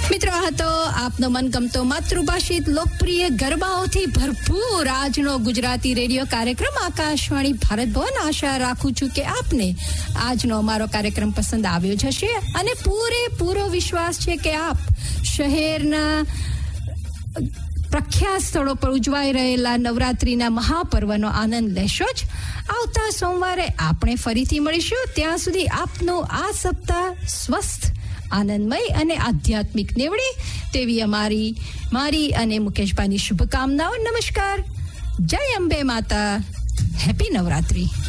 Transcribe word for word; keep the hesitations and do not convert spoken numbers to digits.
મિત્રો, આ તો આપનો મનગમતો માતૃભાષિત લોકપ્રિય ગરબાઓથી ભરપૂર આજનો ગુજરાતી રેડિયો કાર્યક્રમ આકાશવાણી ભારત ભવન. આશા રાખું છું કે આપને આજનો અમારો કાર્યક્રમ પસંદ આવ્યો જ હશે અને પૂરેપૂરો વિશ્વાસ છે કે આપ શહેરના પ્રખ્યાત સ્થળો પર ઉજવાઈ રહેલા નવરાત્રીના મહાપર્વનો આનંદ લેશો જ. આવતા સોમવારે આપણે ફરીથી મળીશું. ત્યાં સુધી આપનું આ સપ્તાહ સ્વસ્થ, આનંદમય અને આધ્યાત્મિક નીવડે તેવી અમારી મારી અને મુકેશભાઈની શુભકામનાઓ. નમસ્કાર. જય અંબે માતા. હેપી નવરાત્રી.